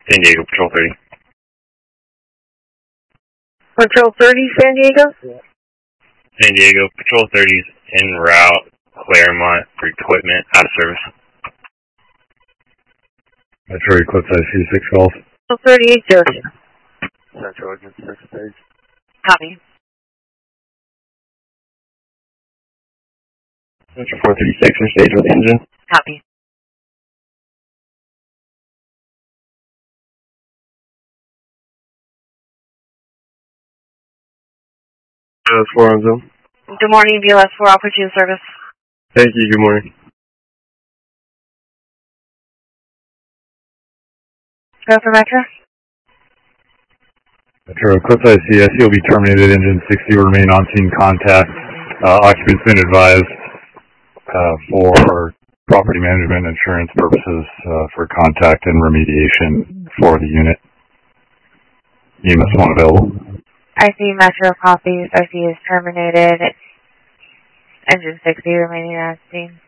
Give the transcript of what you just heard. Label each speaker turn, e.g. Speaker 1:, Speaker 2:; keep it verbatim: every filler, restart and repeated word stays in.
Speaker 1: San Diego, Patrol thirty.
Speaker 2: Patrol thirty, San Diego?
Speaker 1: San Diego, Patrol thirty's en route, Claremont for equipment, out of service.
Speaker 3: Metro Eclipse I C six calls.
Speaker 2: Patrol thirty-eight, Joseph.
Speaker 4: Central Agent six stage.
Speaker 2: Copy.
Speaker 1: Metro four thirty-six, or stage with engine.
Speaker 2: Copy.
Speaker 4: B L S four on zone.
Speaker 2: Good morning, B L S four, operative service.
Speaker 4: Thank you, good morning.
Speaker 2: Go for Metro.
Speaker 3: Metro Eclipse I C, I C will be terminated. Engine sixty will remain on scene contact. Uh, occupants been advised uh, for property management insurance purposes uh, for contact and remediation for the unit. E M S one available.
Speaker 2: I C Metro copies. I C is terminated. Engine sixty remaining on scene.